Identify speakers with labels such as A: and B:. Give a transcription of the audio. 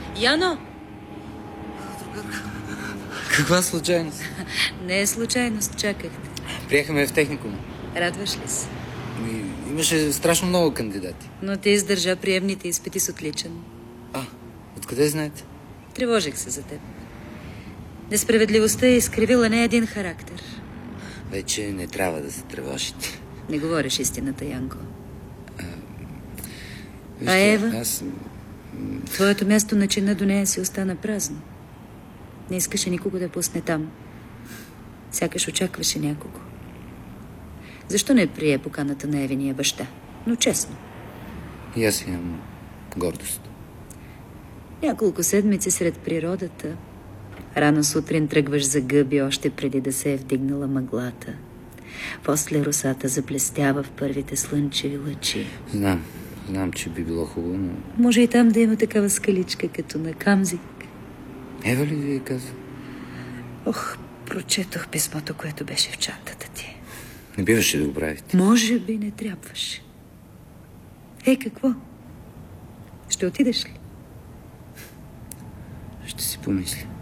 A: Яно!
B: Каква случайност?
A: Не е случайност, чакахте.
B: Приехаме в техникум.
A: Радваш ли се?
B: Имаше страшно много кандидати.
A: Но ти издържа приемните изпити с отличен.
B: Откъде знаете?
A: Тревожих се за теб. Несправедливостта е изкривила не един характер.
B: Вече не трябва да се тревожите.
A: Не говориш истината, Янко.
B: Вижте,
A: Ева? Твоето място на чина до нея си остана празно. Не искаше никого да пусне там. Сякаш очакваше някого. Защо не прие поканата на Евиния баща? Но честно.
B: И аз имам гордост.
A: Няколко седмици сред природата. Рано сутрин тръгваш за гъби, още преди да се е вдигнала мъглата. После росата заблестява в първите слънчеви лъчи.
B: Знам, че би било хубаво, но...
A: Може и там да има такава скаличка, като на Камзик.
B: Ева ли ви каза?
A: Прочетох писмото, което беше в чантата ти.
B: Не биваше да го правите.
A: Може би не трябваше. Какво? Ще отидеш ли?
B: Ще си помисля.